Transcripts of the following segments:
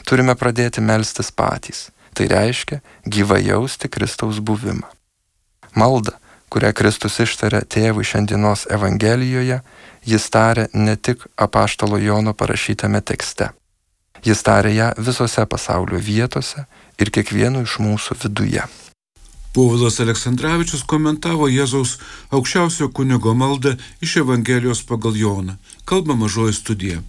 turime pradėti melstis patys. Tai reiškia gyvai jausti Kristaus buvimą. Maldą, kurią Kristus ištarė tėvui šiandienos Evangelijoje, jis tarė ne tik apaštalo Jono parašytame tekste. Jis tarė ją visose pasaulio vietose ir kiekvieno iš mūsų viduje. Povilas Aleksandravičius komentavo Jėzaus aukščiausio kunigo maldą iš Evangelijos pagal Joną. Kalba Mažoji studija.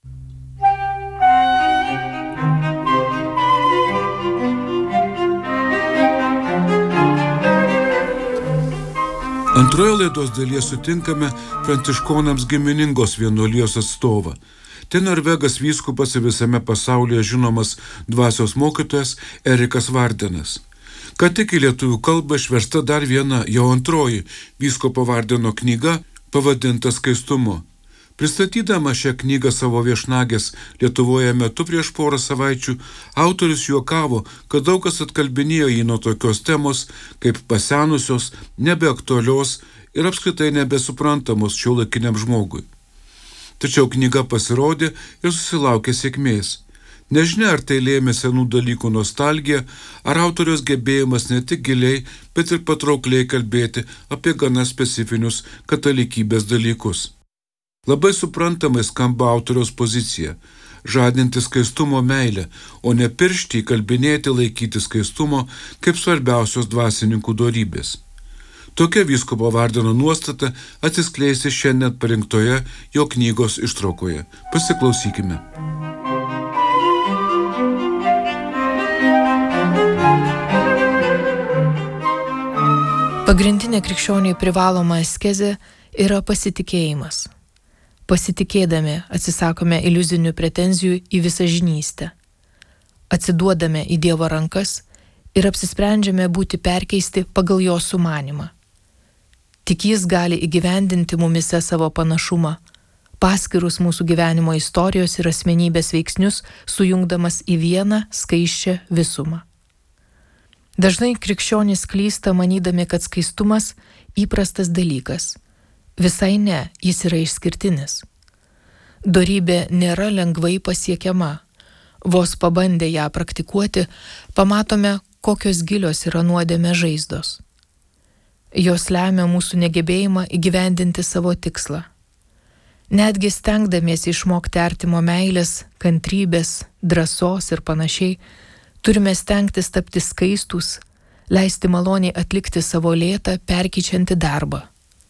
Antroje laidos dalyje sutinkame pranciškonams giminingos vienuolijos atstovą. Tai Norvegas vyskupas ir visame pasaulyje žinomas dvasios mokytojas Erikas Vardenas. Ką tik į lietuvių kalbą išversta dar viena, jau antroji vyskupo Vardeno knyga, pavadinta Skaistumu. Pristatydama šią knygą savo viešnagės Lietuvoje metu prieš porą savaičių, autorius juokavo, kad daug kas atkalbinėjo jį nuo tokios temos, kaip pasenusios, nebeaktualios ir apskritai nebesuprantamos šiuolaikiniam žmogui. Tačiau knyga pasirodė ir susilaukė sėkmės. Nežinia, ar tai lėmė senų dalykų nostalgija, ar autoriaus gebėjimas ne tik giliai, bet ir patraukliai kalbėti apie gana specifinius katalikybės dalykus. Labai suprantamai skamba autoriaus pozicija – žadinti skaistumo meilę, o ne piršti įkalbinėti laikyti skaistumo kaip svarbiausios dvasininkų dorybės. Tokia vyskupo Vardeno nuostata atsiskleisi šiandien parinktoje jo knygos ištraukoje. Pasiklausykime. Pagrindinė krikščioniui privaloma askezė yra pasitikėjimas. Pasitikėdami atsisakome iliuzinių pretenzijų į visažinystę. Atsiduodame į Dievo rankas ir apsisprendžiame būti perkeisti pagal jo sumanimą. Tik jis gali įgyvendinti mumise savo panašumą, paskirus mūsų gyvenimo istorijos ir asmenybės veiksnius, sujungdamas į vieną skaisčią visumą. Dažnai krikščionys klysta manydami, kad skaistumas įprastas dalykas. Visai ne, jis yra išskirtinis. Dorybė nėra lengvai pasiekiama. Vos pabandę ją praktikuoti, pamatome, kokios gilios yra nuodėmė žaizdos. Jos lemia mūsų negebėjimą įgyvendinti savo tikslą. Netgi stengdamiesi išmokti artimo meilės, kantrybės, drąsos ir panašiai, turime stengtis tapti skaistus, leisti maloniai atlikti savo lėtą, perkeičiantį darbą.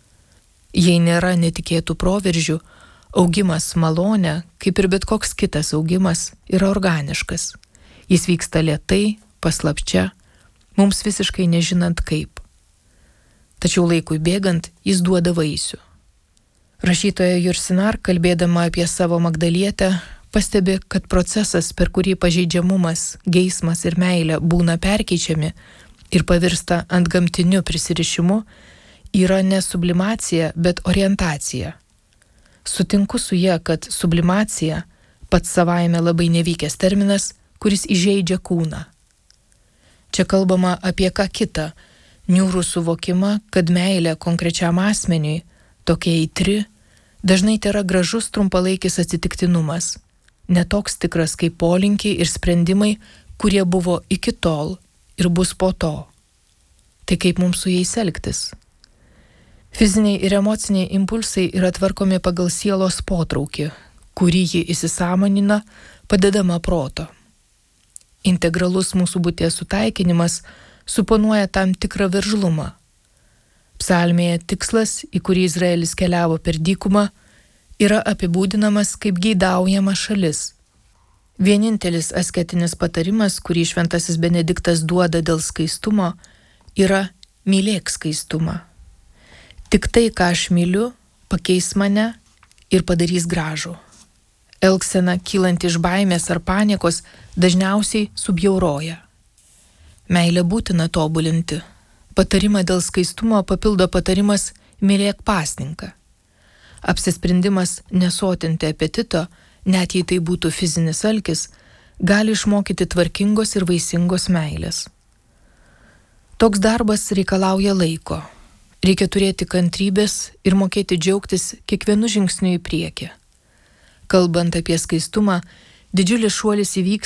Jei nėra netikėtų proveržių, augimas malonė, kaip ir bet koks kitas augimas, yra organiškas. Jis vyksta lėtai, paslapčia, mums visiškai nežinant kaip. Tačiau laikui bėgant jis duoda vaisių. Rašytoja Jursinar, kalbėdama apie savo Magdalietę, pastebi, kad procesas, per kurį pažeidžiamumas, geismas ir meilė būna perkeičiami ir pavirsta antgamtiniu prisirišimu, yra ne sublimacija, bet orientacija. Sutinku su ja, kad sublimacija pats savaime labai nevykęs terminas, kuris įžeidžia kūną. Čia kalbama apie ką kitą, niūrų suvokimą, kad meilė konkrečiam asmeniui, tokia eitri, dažnai tėra gražus trumpalaikis atsitiktinumas, netoks tikras kaip polinkiai ir sprendimai, kurie buvo iki tol ir bus po to. Tai kaip mums su jais elgtis? Fiziniai ir emociniai impulsai yra tvarkomi pagal sielos potraukį, kurį ji įsisąmonina, padedama proto. Integralus mūsų būties sutaikinimas suponuoja tam tikrą veržlumą. Psalmėje tikslas, į kurį Izraelis keliavo per dykumą, yra apibūdinamas kaip geidaujama šalis. Vienintelis asketinis patarimas, kurį šventasis Benediktas duoda dėl skaistumo, yra mylėk skaistumą. Tik tai, ką aš myliu, pakeis mane ir padarys gražų. Elgsena kylanti iš baimės ar paniekos dažniausiai subjauroja. Meilę būtina tobulinti. Patarimą dėl skaistumo papildo patarimas mylėk pasninką. Apsisprendimas nesotinti apetito, net jei tai būtų fizinis alkis, gali išmokyti tvarkingos ir vaisingos meilės. Toks darbas reikalauja laiko. Reikia turėti kantrybės ir mokėti džiaugtis kiekvienu žingsniu į priekį. Kalbant apie skaistumą, didžiulis šuolis įvyks